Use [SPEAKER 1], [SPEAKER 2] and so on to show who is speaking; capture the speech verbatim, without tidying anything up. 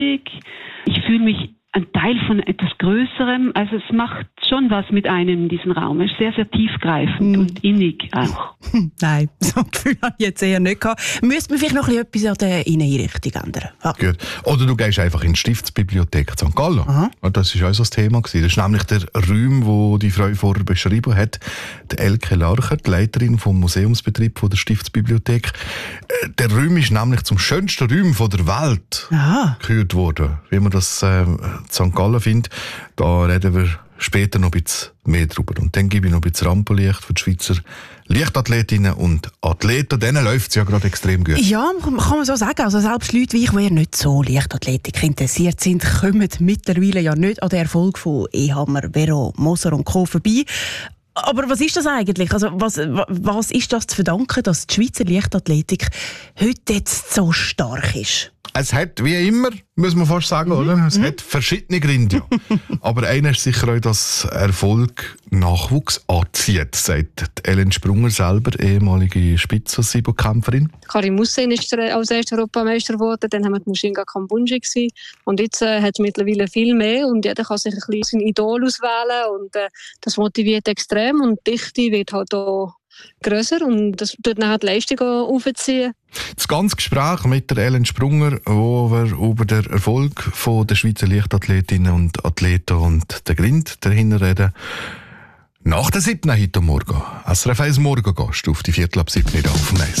[SPEAKER 1] Ich fühle mich ein Teil von etwas Größerem. Also es macht schon was mit einem in diesem Raum. Es ist sehr, sehr tiefgreifend mm. und innig auch.
[SPEAKER 2] Nein, so ein Gefühl habe ich jetzt eher nicht gehabt. Müsste man vielleicht noch etwas an der Inneneinrichtung ändern? Ja.
[SPEAKER 3] Gut. Oder du gehst einfach in die Stiftsbibliothek Sankt Gallen. Aha. Das war auch so das Thema. Das ist nämlich der Raum, den die Frau vorher beschrieben hat. Die Elke Larcher, die Leiterin vom Museumsbetrieb von der Stiftsbibliothek. Der Raum ist nämlich zum schönsten Raum der Welt gekürt worden. Wie man das äh, in Sankt Gallen findet, da reden wir später noch ein bisschen mehr drüber. Und dann gebe ich noch ein bisschen Rampenlicht für die Schweizer Leichtathletinnen und Athleten. Denen läuft es ja gerade extrem gut.
[SPEAKER 2] Ja, kann man so sagen. Also selbst Leute wie ich, die ja nicht so Leichtathletik interessiert sind, kommen mittlerweile ja nicht an den Erfolg von Ehammer, Vero, Moser und Co. vorbei. Aber was ist das eigentlich? Also was, was ist das zu verdanken, dass die Schweizer Leichtathletik heute jetzt so stark ist?
[SPEAKER 3] Es hat, wie immer, muss man fast sagen, mhm. oder? Es mhm. hat verschiedene Gründe. Ja. Aber einer ist sicher auch, dass Erfolg Nachwuchs anzieht, sagt Ellen Sprunger selber, ehemalige Spitzensibo-Kämpferin.
[SPEAKER 4] Karim Hussein ist als erster Europameister geworden, dann haben wir die Mushinga Kambunji gewesen. Und jetzt äh, hat es mittlerweile viel mehr und jeder kann sich ein bisschen sein Idol auswählen und äh, das motiviert extrem und die Dichte wird halt auch grösser und das tut dann die Leistung aufziehen.
[SPEAKER 3] Das ganze Gespräch mit der Ellen Sprunger, wo wir über den Erfolg der Schweizer Leichtathletinnen und Athleten und den Grund dahinter reden, nach der siebten heute Morgen. S R F eins Morgengast auf die Viertel ab siebten auf dem Eis.